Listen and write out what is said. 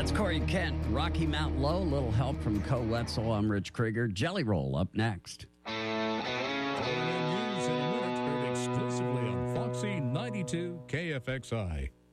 That's Corey Kent. Rocky Mount Low, little help from Co Wetzel. I'm Rich Krieger. Jelly Roll up next. News in a minute, heard exclusively on Foxy 92 KFXI.